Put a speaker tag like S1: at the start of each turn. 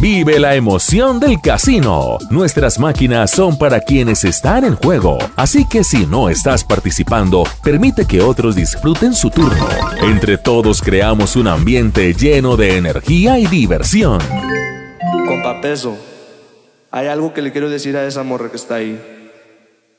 S1: Vive la emoción del casino. Nuestras máquinas son para quienes están en juego. Así que si no estás participando, permite que otros disfruten su turno. Entre todos creamos un ambiente lleno de energía y diversión.
S2: Compa Peso, hay algo que le quiero decir a esa morra que está ahí.